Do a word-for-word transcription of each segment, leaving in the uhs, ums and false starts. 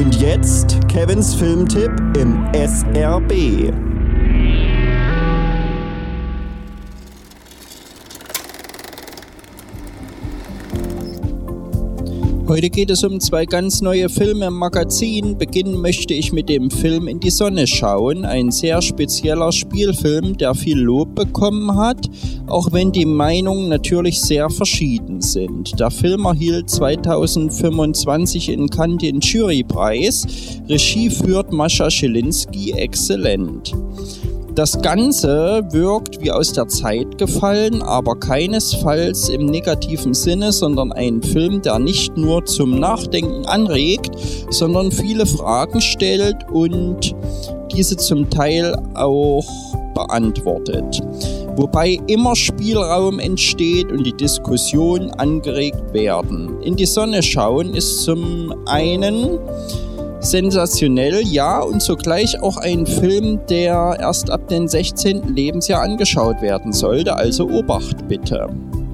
Und jetzt Kevins Filmtipp im S R B. Heute geht es um zwei ganz neue Filme im Magazin. Beginnen möchte ich mit dem Film In die Sonne schauen, ein sehr spezieller Spielfilm, der viel Lob bekommen hat, auch wenn die Meinungen natürlich sehr verschieden sind. Der Film erhielt zweitausendfünfundzwanzig in Cannes den Jurypreis. Regie führt Mascha Schilinski, exzellent. Das Ganze wirkt wie aus der Zeit gefallen, aber keinesfalls im negativen Sinne, sondern ein Film, der nicht nur zum Nachdenken anregt, sondern viele Fragen stellt und diese zum Teil auch beantwortet. Wobei immer Spielraum entsteht und die Diskussion angeregt werden. In die Sonne schauen ist zum einen sensationell, ja, und zugleich auch ein Film, der erst ab dem sechzehnten Lebensjahr angeschaut werden sollte, also Obacht bitte.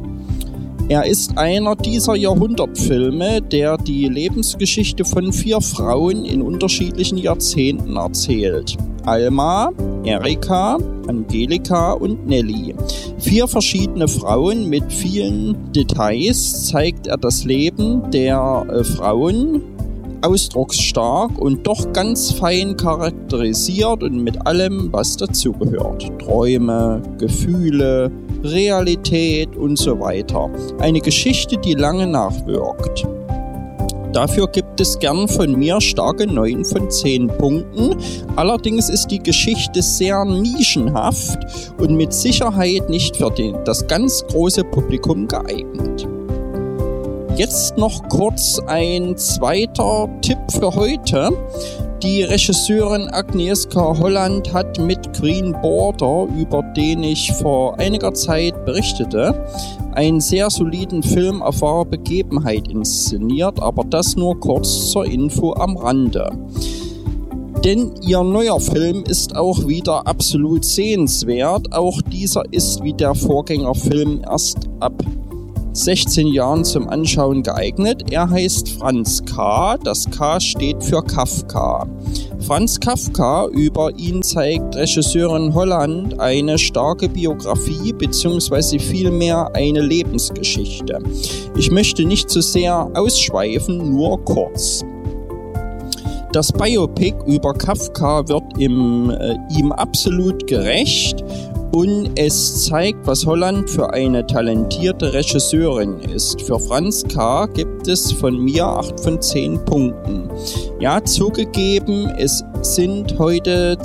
Er ist einer dieser Jahrhundertfilme, der die Lebensgeschichte von vier Frauen in unterschiedlichen Jahrzehnten erzählt. Alma, Erika, Angelika und Nelly. Vier verschiedene Frauen mit vielen Details zeigt er das Leben der äh, Frauen, ausdrucksstark und doch ganz fein charakterisiert und mit allem, was dazugehört. Träume, Gefühle, Realität und so weiter. Eine Geschichte, die lange nachwirkt. Dafür gibt es gern von mir starke neun von zehn Punkten. Allerdings ist die Geschichte sehr nischenhaft und mit Sicherheit nicht für den, das ganz große Publikum geeignet. Jetzt noch kurz ein zweiter Tipp für heute. Die Regisseurin Agnieszka Holland hat mit Green Border, über den ich vor einiger Zeit berichtete, einen sehr soliden Film auf wahrer Begebenheit inszeniert, aber das nur kurz zur Info am Rande. Denn ihr neuer Film ist auch wieder absolut sehenswert. Auch dieser ist wie der Vorgängerfilm erst ab sechzehn Jahren zum Anschauen geeignet. Er heißt Franz K. Das K steht für Kafka. Franz Kafka, über ihn zeigt Regisseurin Holland eine starke Biografie bzw. vielmehr eine Lebensgeschichte. Ich möchte nicht zu sehr ausschweifen, nur kurz. Das Biopic über Kafka wird im, äh, ihm absolut gerecht. Und es zeigt, was Holland für eine talentierte Regisseurin ist. Für Franz K. gibt es von mir acht von zehn Punkten. Ja, zugegeben, es sind heute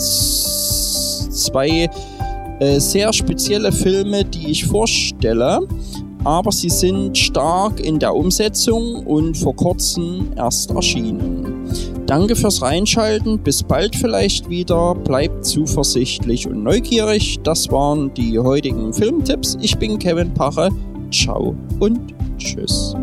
zwei äh, sehr spezielle Filme, die ich vorstelle, aber sie sind stark in der Umsetzung und vor kurzem erst erschienen. Danke fürs Reinschalten, bis bald vielleicht wieder, bleibt zuversichtlich und neugierig. Das waren die heutigen Filmtipps. Ich bin Kevin Pache, ciao und tschüss.